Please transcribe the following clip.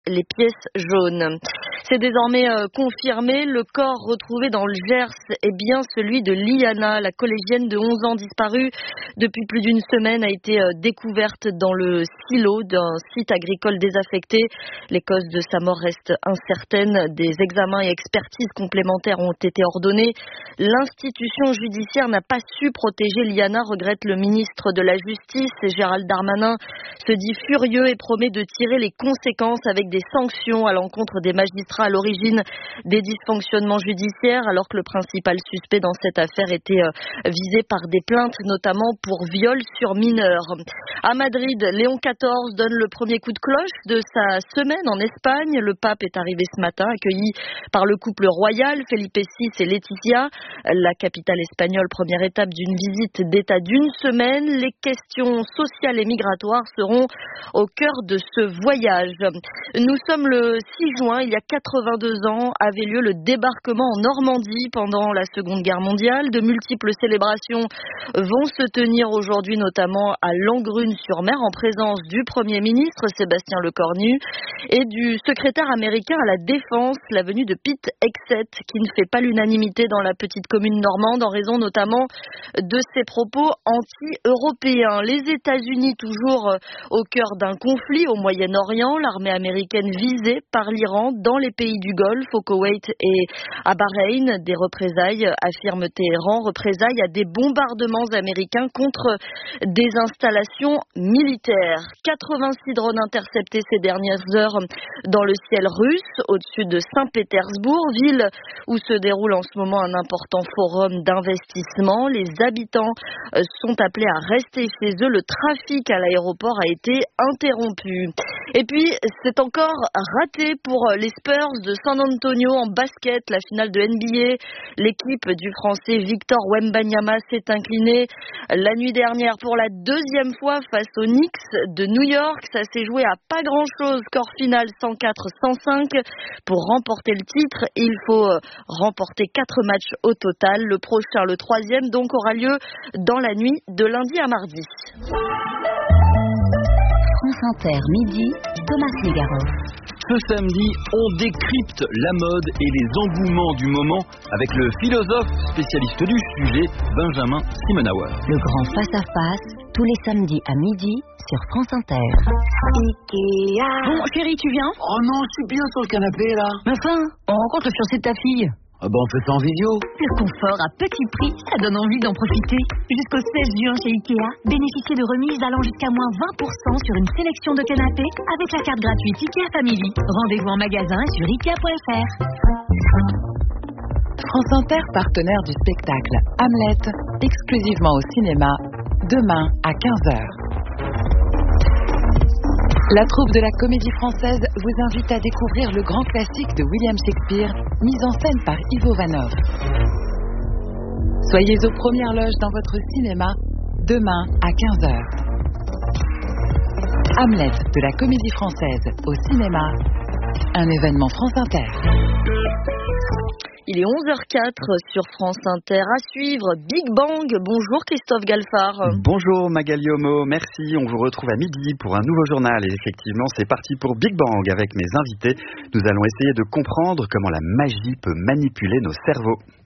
les pièces jaunes. C'est désormais confirmé, le corps retrouvé dans le Gers est bien celui de Liana, la collégienne de 11 ans disparue depuis plus d'une semaine, a été découverte dans le silo d'un site agricole désaffecté. Les causes de sa mort restent incertaines. Des examens et expertises complémentaires ont été ordonnés. L'institution judiciaire n'a pas su protéger Liana, regrette le ministre de la Justice. Gérald Darmanin se dit furieux et promet de tirer les conséquences avec des sanctions à l'encontre des magistrats à l'origine des dysfonctionnements judiciaires, alors que le principal suspect dans cette affaire était visé par des plaintes, notamment pour viol sur mineurs. À Madrid, Léon XIV donne le premier coup de cloche de sa semaine en Espagne. Le pape est arrivé ce matin, accueilli par le couple royal, Felipe VI et Laetitia. La capitale espagnole, première étape d'une visite d'État d'une semaine. Les questions sociales et migratoires seront au cœur de ce voyage. Nous sommes le 6 juin, il y a 82 ans, avait lieu le débarquement en Normandie pendant la Seconde Guerre mondiale. De multiples célébrations vont se tenir aujourd'hui, notamment à Langrune-sur-Mer, en présence du Premier ministre Sébastien Lecornu et du secrétaire américain à la Défense, la venue de Pete Hegseth, qui ne fait pas l'unanimité dans la petite commune normande en raison notamment de ses propos anti-européens. Les États-Unis toujours au cœur d'un conflit au Moyen-Orient, l'armée américaine visée par l'Iran dans les pays du Golfe, au Koweït et à Bahreïn. Des représailles, affirme Téhéran, représailles à des bombardements américains contre des installations militaires. 86 drones interceptés ces dernières heures dans le ciel russe, au-dessus de Saint-Pétersbourg, ville où se déroule en ce moment un important forum d'investissement. Les habitants sont appelés à rester chez eux. Le trafic à l'aéroport a été interrompu. Et puis, c'est encore raté pour les Spurs de San Antonio en basket, la finale de NBA. L'équipe du Français Victor Wembanyama s'est inclinée la nuit dernière pour la deuxième fois face aux Knicks de New York. Ça s'est joué à pas grand-chose. Score final 104-105. Pour remporter le titre, il faut remporter 4 matchs au total. Le prochain, le troisième, donc aura lieu dans la nuit de lundi à mardi. France Inter, midi, Thomas Legaroff. Ce samedi, on décrypte la mode et les engouements du moment avec le philosophe spécialiste du sujet, Benjamin Simenauer. Le grand face-à-face, tous les samedis à midi sur France Inter. Ikea. Bon, chérie, tu viens? Oh non, je suis bien sur le canapé, là. Mais enfin, on rencontre le fiancé de ta fille. Ah bah on fait ça en vidéo. Le confort à petit prix, ça donne envie d'en profiter. Jusqu'au 16 juin chez Ikea, bénéficiez de remises allant jusqu'à moins 20% sur une sélection de canapés avec la carte gratuite Ikea Family. Rendez-vous en magasin et sur Ikea.fr. France Inter, partenaire du spectacle Hamlet, exclusivement au cinéma, demain à 15h. La troupe de la Comédie Française vous invite à découvrir le grand classique de William Shakespeare, mis en scène par Ivo Vanov. Soyez aux premières loges dans votre cinéma, demain à 15h. Hamlet de la Comédie Française au cinéma, un événement France Inter. Il est 11h04 sur France Inter. À suivre, Big Bang. Bonjour Christophe Galfard. Bonjour Magali Homo, merci. On vous retrouve à midi pour un nouveau journal. Et effectivement, c'est parti pour Big Bang avec mes invités. Nous allons essayer de comprendre comment la magie peut manipuler nos cerveaux.